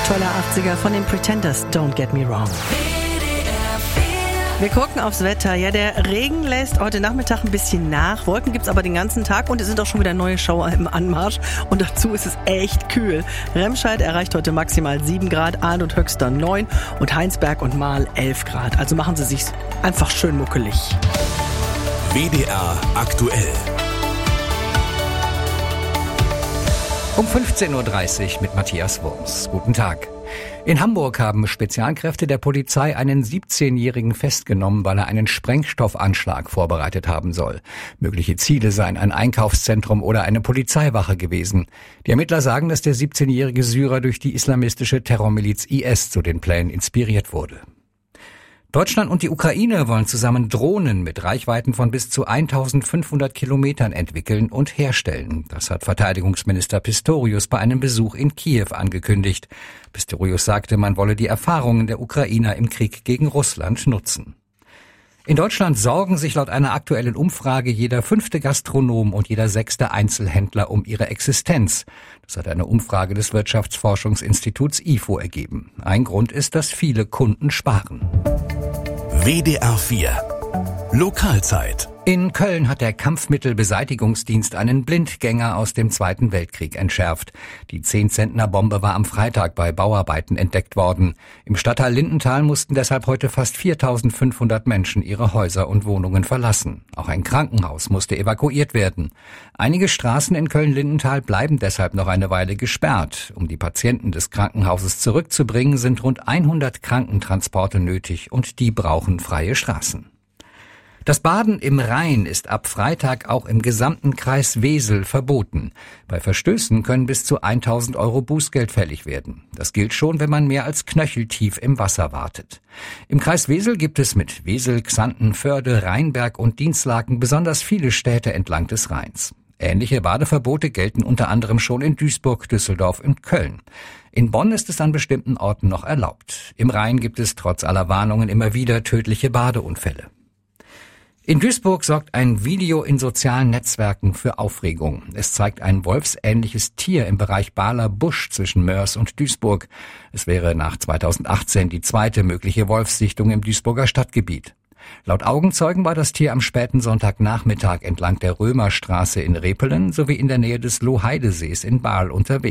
Toller 80er von den Pretenders, Don't Get Me Wrong. Wir gucken aufs Wetter. Ja, der Regen lässt heute Nachmittag ein bisschen nach. Wolken gibt's aber den ganzen Tag und es sind auch schon wieder neue Schauer im Anmarsch. Und dazu ist es echt kühl. Remscheid erreicht heute maximal 7 Grad, Aalen und Höxter 9 und Heinsberg und Marl 11 Grad. Also machen Sie sich's einfach schön muckelig. WDR aktuell. Um 15.30 Uhr mit Matthias Wurms. Guten Tag. In Hamburg haben Spezialkräfte der Polizei einen 17-Jährigen festgenommen, weil er einen Sprengstoffanschlag vorbereitet haben soll. Mögliche Ziele seien ein Einkaufszentrum oder eine Polizeiwache gewesen. Die Ermittler sagen, dass der 17-jährige Syrer durch die islamistische Terrormiliz IS zu den Plänen inspiriert wurde. Deutschland und die Ukraine wollen zusammen Drohnen mit Reichweiten von bis zu 1500 Kilometern entwickeln und herstellen. Das hat Verteidigungsminister Pistorius bei einem Besuch in Kiew angekündigt. Pistorius sagte, man wolle die Erfahrungen der Ukrainer im Krieg gegen Russland nutzen. In Deutschland sorgen sich laut einer aktuellen Umfrage jeder 5. Gastronom und jeder 6. Einzelhändler um ihre Existenz. Das hat eine Umfrage des Wirtschaftsforschungsinstituts IFO ergeben. Ein Grund ist, dass viele Kunden sparen. WDR 4 Lokalzeit. In Köln hat der Kampfmittelbeseitigungsdienst einen Blindgänger aus dem Zweiten Weltkrieg entschärft. Die 10-Zentner-Bombe war am Freitag bei Bauarbeiten entdeckt worden. Im Stadtteil Lindenthal mussten deshalb heute fast 4.500 Menschen ihre Häuser und Wohnungen verlassen. Auch ein Krankenhaus musste evakuiert werden. Einige Straßen in Köln-Lindenthal bleiben deshalb noch eine Weile gesperrt. Um die Patienten des Krankenhauses zurückzubringen, sind rund 100 Krankentransporte nötig und die brauchen freie Straßen. Das Baden im Rhein ist ab Freitag auch im gesamten Kreis Wesel verboten. Bei Verstößen können bis zu 1.000 € Bußgeld fällig werden. Das gilt schon, wenn man mehr als knöcheltief im Wasser wartet. Im Kreis Wesel gibt es mit Wesel, Xanten, Förde, Rheinberg und Dinslaken besonders viele Städte entlang des Rheins. Ähnliche Badeverbote gelten unter anderem schon in Duisburg, Düsseldorf und Köln. In Bonn ist es an bestimmten Orten noch erlaubt. Im Rhein gibt es trotz aller Warnungen immer wieder tödliche Badeunfälle. In Duisburg sorgt ein Video in sozialen Netzwerken für Aufregung. Es zeigt ein wolfsähnliches Tier im Bereich Bahler Busch zwischen Moers und Duisburg. Es wäre nach 2018 die zweite mögliche Wolfssichtung im Duisburger Stadtgebiet. Laut Augenzeugen war das Tier am späten Sonntagnachmittag entlang der Römerstraße in Repelen sowie in der Nähe des Lohheidesees in Bahl unterwegs.